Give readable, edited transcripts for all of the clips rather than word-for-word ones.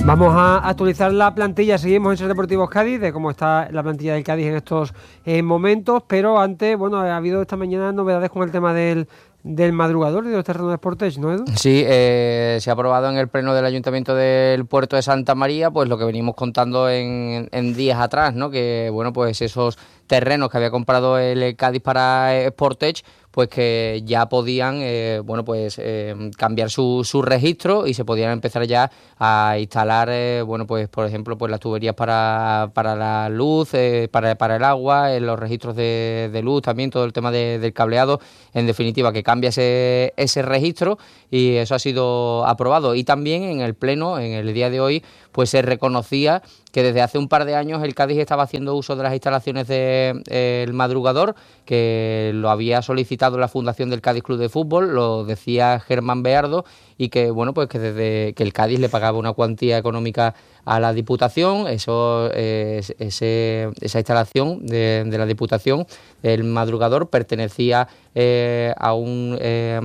Vamos a actualizar la plantilla, seguimos en Ser Deportivos Cádiz, de cómo está la plantilla del Cádiz en estos momentos, pero antes, bueno, ha habido esta mañana novedades con el tema del madrugador y de los terrenos de Sportage, ¿no, Edu? Sí, se ha aprobado en el pleno del Ayuntamiento del Puerto de Santa María, pues lo que venimos contando en días atrás, ¿no? Que, bueno, pues esos terrenos que había comprado el Cádiz para Sportage, pues que ya podían, cambiar su registro y se podían empezar ya a instalar, pues por ejemplo, pues las tuberías para la luz, para el agua, los registros de luz también, todo el tema del cableado, en definitiva, que cambia ese registro, y eso ha sido aprobado. Y también en el pleno, en el día de hoy, pues se reconocía que desde hace un par de años el Cádiz estaba haciendo uso de las instalaciones del madrugador, que lo había solicitado la Fundación del Cádiz Club de Fútbol, lo decía Germán Beardo, y que, bueno, pues que desde que el Cádiz le pagaba una cuantía económica a la Diputación, esa instalación de la Diputación, el madrugador, pertenecía a un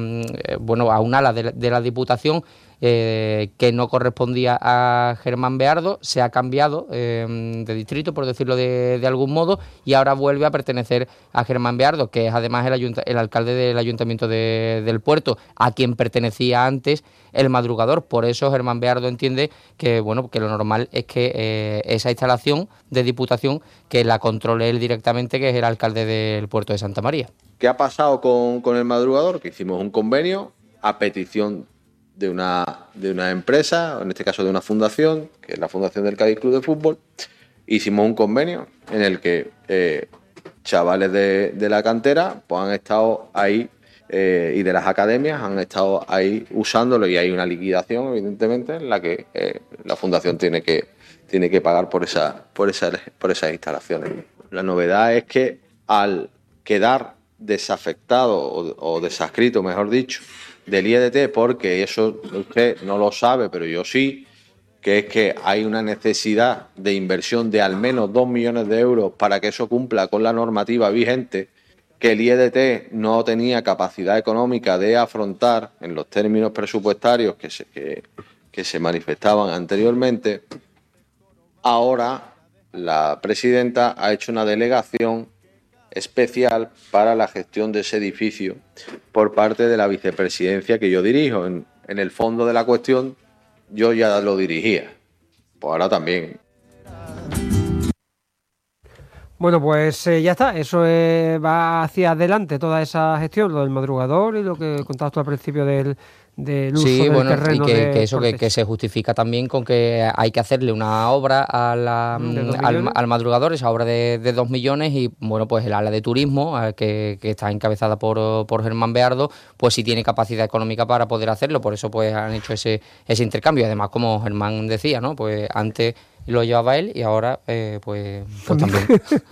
ala de la Diputación, que no correspondía a Germán Beardo, se ha cambiado de distrito, por decirlo de algún modo, y ahora vuelve a pertenecer a Germán Beardo, que es además el alcalde del Ayuntamiento del Puerto, a quien pertenecía antes el madrugador. Por eso Germán Beardo entiende que, bueno, que lo normal es que esa instalación de Diputación que la controle él directamente, que es el alcalde del Puerto de Santa María. ¿Qué ha pasado con el madrugador? Que hicimos un convenio a petición de una empresa, en este caso de una fundación, que es la Fundación del Cádiz Club de Fútbol. Hicimos un convenio en el que chavales de la cantera pues han estado ahí, y de las academias han estado ahí usándolo, y hay una liquidación, evidentemente, en la que la fundación tiene que pagar por esas instalaciones. La novedad es que al quedar desafectado o desadscrito, mejor dicho, del IEDT, porque eso usted no lo sabe, pero yo sí, que es que hay una necesidad de inversión de al menos 2 millones de euros para que eso cumpla con la normativa vigente, que el IEDT no tenía capacidad económica de afrontar en los términos presupuestarios que se manifestaban anteriormente. Ahora la presidenta ha hecho una delegación especial para la gestión de ese edificio por parte de la vicepresidencia que yo dirijo. En el fondo de la cuestión yo ya lo dirigía, pues ahora también. Bueno, pues ya está, eso va hacia adelante toda esa gestión, lo del madrugador y lo que contabas tú al principio del uso del terreno. Y que eso que se justifica también con que hay que hacerle una obra al madrugador, esa obra de 2 millones, y bueno, pues el ala de turismo, que está encabezada por Germán Beardo, pues sí tiene capacidad económica para poder hacerlo, por eso pues han hecho ese intercambio. Además, como Germán decía, ¿no? Pues antes lo llevaba él y ahora pues también.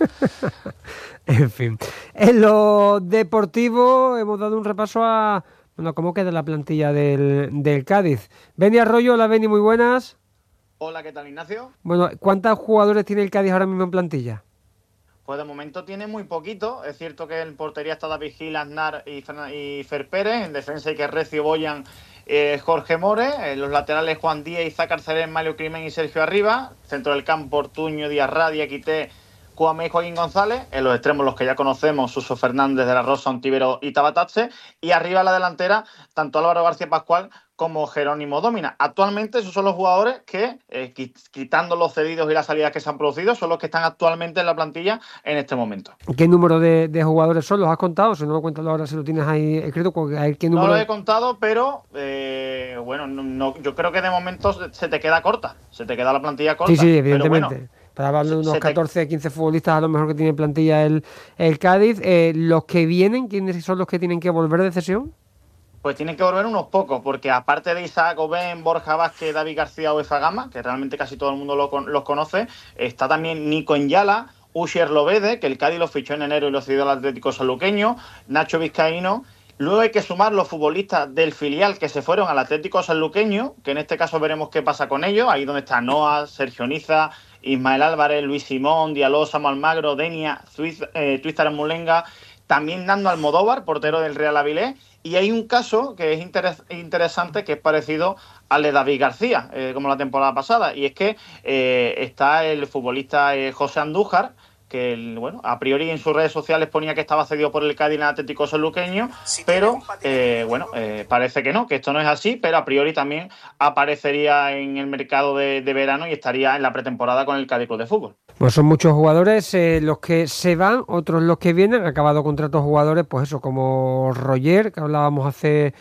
En fin, en lo deportivo hemos dado un repaso a cómo queda la plantilla del Cádiz. Beni Arroyo, hola Beni, muy buenas. Hola, ¿qué tal, Ignacio? Bueno, ¿cuántos jugadores tiene el Cádiz ahora mismo en plantilla? Pues de momento tiene muy poquito. Es cierto que en portería está David Gil, Aznar y Fer Pérez. En defensa hay que Recio, Boyan, Jorge More. En los laterales Juan Díaz, Isaac Arcelén, Mario Climen y Sergio Arriba. Centro del campo Ortuño, Díaz Radia, Quité, Cuame y Joaquín González. En los extremos los que ya conocemos, Suso Fernández, De la Rosa, Ontivero y Tabatache. Y arriba en la delantera, tanto Álvaro García Pascual como Jerónimo Dómina. Actualmente esos son los jugadores que, quitando los cedidos y las salidas que se han producido, son los que están actualmente en la plantilla en este momento. ¿Qué número de jugadores son? ¿Los has contado? Si no lo cuentas ahora, si lo tienes ahí escrito, ¿qué número? No lo he contado, pero yo creo que de momento se te queda corta. Se te queda la plantilla corta. Sí, evidentemente. Pero bueno, para hablar de unos 14, 15 futbolistas a lo mejor que tiene plantilla el Cádiz. Los que vienen, ¿quiénes son los que tienen que volver de cesión? Pues tienen que volver unos pocos, porque aparte de Isaac Obén, Borja Vázquez, David García o Efa Gama, que realmente casi todo el mundo los conoce, está también Nico Enyala, Uxier Lobede, que el Cádiz lo fichó en enero y lo cedió al Atlético Sanluqueño, Nacho Vizcaíno. Luego hay que sumar los futbolistas del filial que se fueron al Atlético Sanluqueño, que en este caso veremos qué pasa con ellos, ahí donde está Noah, Sergio Niza, Ismael Álvarez, Luis Simón, Diallo, Samuel Almagro, Denia, Twister Mulenga, también Nando Almodóvar, portero del Real Avilés, Y hay un caso que es interesante, que es parecido al de David García, como la temporada pasada, y es que está el futbolista José Andújar, que bueno, a priori en sus redes sociales ponía que estaba cedido por el Cádiz en el Atlético Sanluqueño, pero parece que no, que esto no es así, pero a priori también aparecería en el mercado de verano y estaría en la pretemporada con el Cádiz Club de Fútbol. Pues son muchos jugadores los que se van, otros los que vienen. Han acabado contratos jugadores, pues eso, como Roger, que hablábamos hace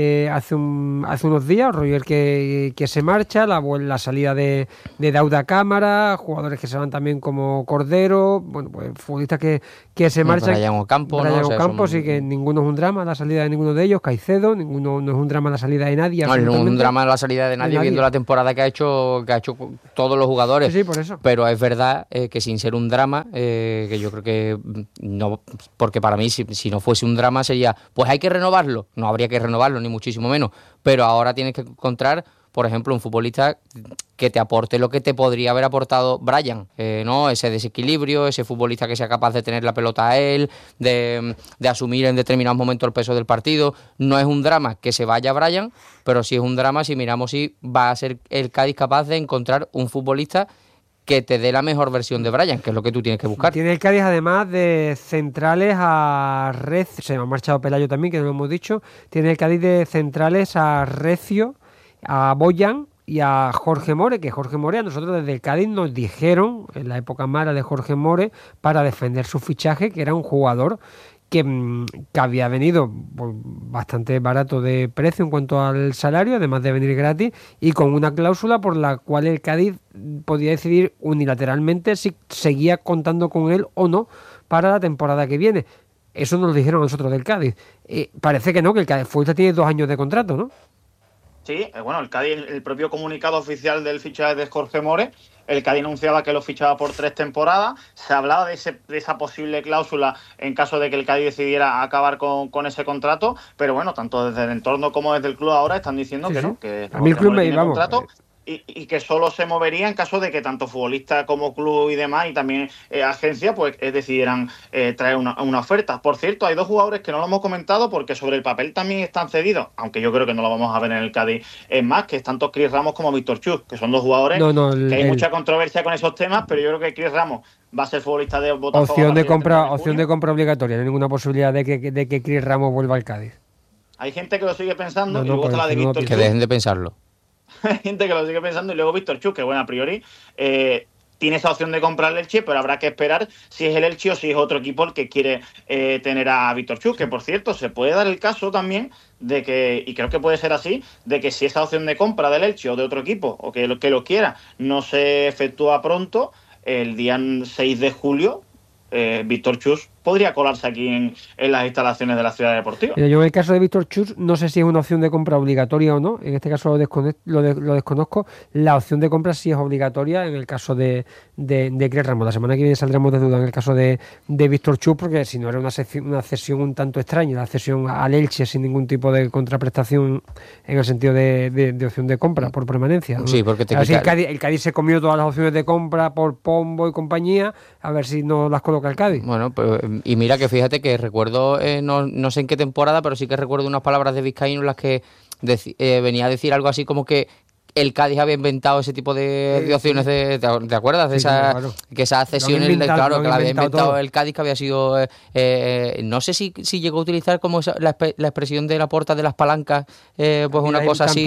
unos días, Roger que se marcha, la salida de Dauda Cámara, jugadores que se van también como Cordero, bueno, pues futbolistas que se marchan. Brian Ocampo, sí, que ninguno es un drama la salida de ninguno de ellos. Caicedo, ninguno no es un drama la salida de nadie. No es un drama la salida de nadie, viendo la temporada que ha hecho todos los jugadores. Sí, por eso. Pero es verdad que sin ser un drama, que yo creo que no, porque para mí si no fuese un drama sería, pues hay que renovarlo. No habría que renovarlo, ni muchísimo menos. Pero ahora tienes que encontrar, por ejemplo, un futbolista que te aporte lo que te podría haber aportado Brian, ¿no? Ese desequilibrio, ese futbolista que sea capaz de tener la pelota a él, de asumir en determinados momentos el peso del partido. No es un drama que se vaya Brian, pero sí es un drama si miramos si va a ser el Cádiz capaz de encontrar un futbolista que te dé la mejor versión de Brian, que es lo que tú tienes que buscar. Tiene el Cádiz, además de centrales a Recio, se me ha marchado Pelayo también, que no lo hemos dicho, tiene el Cádiz de centrales a Recio, a Boyan y a Jorge More, que Jorge More a nosotros desde el Cádiz nos dijeron, en la época mala de Jorge More, para defender su fichaje, que era un jugador que había venido bastante barato de precio en cuanto al salario, además de venir gratis, y con una cláusula por la cual el Cádiz podía decidir unilateralmente si seguía contando con él o no para la temporada que viene. Eso nos lo dijeron a nosotros del Cádiz. Parece que no, que el Cádiz tiene 2 años de contrato, ¿no? Sí, bueno, el Cádiz, el propio comunicado oficial del fichaje de Jorge More, el Cádiz anunciaba que lo fichaba por 3 temporadas. Se hablaba de esa posible cláusula en caso de que el Cádiz decidiera acabar con ese contrato, pero bueno, tanto desde el entorno como desde el club ahora están diciendo que no, que a mí el club me contrato. Y que solo se movería en caso de que tanto futbolista como club y demás, y también agencia, pues decidieran traer una oferta. Por cierto, hay 2 jugadores que no lo hemos comentado porque sobre el papel también están cedidos, aunque yo creo que no lo vamos a ver en el Cádiz. Es más, que es tanto Chris Ramos como Víctor Chus, que son 2 jugadores que hay mucha controversia con esos temas, pero yo creo que Chris Ramos va a ser futbolista de Botafogo. Opción de compra obligatoria, no hay ninguna posibilidad de que Chris Ramos vuelva al Cádiz. Hay gente que lo sigue pensando y luego está la de Víctor Chus. Que dejen de pensarlo. Hay gente que lo sigue pensando, y luego Víctor Chus, que bueno, a priori tiene esa opción de comprar el Elche, pero habrá que esperar si es el Elche o si es otro equipo el que quiere tener a Víctor Chus, que por cierto se puede dar el caso también de que, y creo que puede ser así, de que si esa opción de compra del Elche o de otro equipo, o que lo quiera, no se efectúa pronto, el día 6 de julio, Víctor Chus podría colarse aquí en las instalaciones de la Ciudad Deportiva. Yo en el caso de Víctor Chus no sé si es una opción de compra obligatoria o no, en este caso lo desconozco. La opción de compra sí es obligatoria en el caso de Chris Ramos. La semana que viene saldremos de duda en el caso de Víctor Chus, porque si no era una cesión un tanto extraña, la cesión al Elche sin ningún tipo de contraprestación en el sentido de opción de compra por permanencia, ¿no? Sí, porque el Cádiz se comió todas las opciones de compra por Pombo y compañía, a ver si no las coloca el Cádiz. Bueno, pues y mira que fíjate que recuerdo, no sé en qué temporada, pero sí que recuerdo unas palabras de Vizcaíno en las que venía a decir algo así como que el Cádiz había inventado ese tipo de opciones, ¿te acuerdas? De claro. Que esas cesiones, claro, que la había inventado el Cádiz, que había sido, no sé si llegó a utilizar como la expresión de la puerta de las palancas, pues una cosa así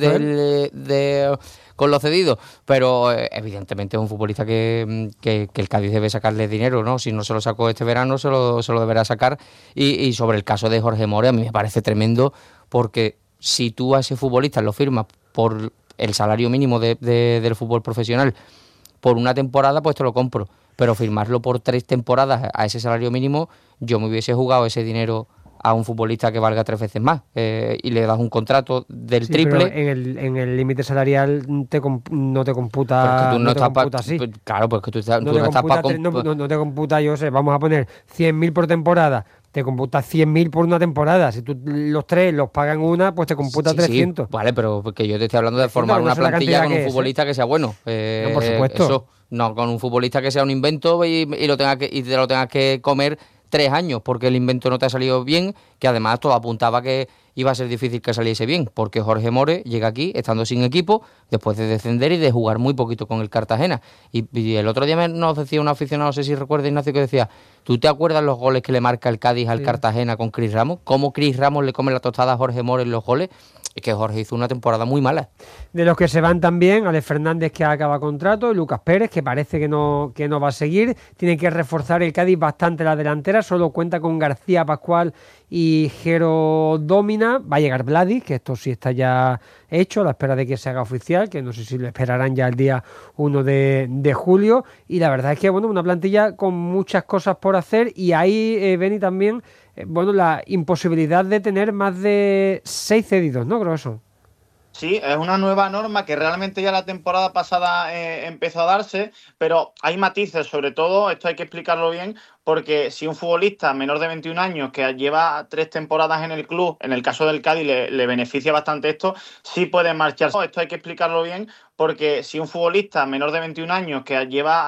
con los cedidos, pero evidentemente es un futbolista que el Cádiz debe sacarle dinero, ¿no? Si no se lo sacó este verano, se lo deberá sacar. Y sobre el caso de Jorge More, a mí me parece tremendo, porque si tú a ese futbolista lo firmas por el salario mínimo del fútbol profesional por una temporada, pues te lo compro, pero firmarlo por 3 temporadas a ese salario mínimo, yo me hubiese jugado ese dinero a un futbolista que valga 3 veces más, y le das un contrato del triple. Pero en el límite salarial no te computa. Tú no te estás computa así. Claro, pues que tú no estás para. No te computa, yo sé, vamos a poner 100.000 por temporada. Te computa 100.000 por una temporada. Si tú los 3 los pagan una, pues te computa 300. Sí, vale, pero porque yo te estoy hablando de formar una plantilla con un futbolista que sea bueno. No, por supuesto. Eso, no con un futbolista que sea un invento y te lo tengas que comer 3 años porque el invento no te ha salido bien, que además todo apuntaba que iba a ser difícil que saliese bien, porque Jorge More llega aquí estando sin equipo, después de descender y de jugar muy poquito con el Cartagena. Y el otro día nos decía un aficionado, no sé si recuerda, Ignacio, que decía, ¿tú te acuerdas los goles que le marca el Cádiz al Cartagena con Cris Ramos? ¿Cómo Cris Ramos le come la tostada a Jorge More en los goles? Es que Jorge hizo una temporada muy mala. De los que se van también, Alex Fernández, que acaba contrato, y Lucas Pérez, que parece que no va a seguir. Tiene que reforzar el Cádiz bastante la delantera, solo cuenta con García Pascual y Jero Dómina. Va a llegar Vladi, que esto sí está ya hecho, a la espera de que se haga oficial, que no sé si lo esperarán ya el día 1 de julio. Y la verdad es que, bueno, una plantilla con muchas cosas por hacer, y ahí, Beni, también, bueno, la imposibilidad de tener más de 6 cedidos, ¿no? Creo eso. Sí, es una nueva norma que realmente ya la temporada pasada empezó a darse, pero hay matices, sobre todo, esto hay que explicarlo bien, porque si un futbolista menor de 21 años que lleva 3 temporadas en el club, en el caso del Cádiz le beneficia bastante esto, sí puede marcharse. Esto hay que explicarlo bien, porque si un futbolista menor de 21 años que lleva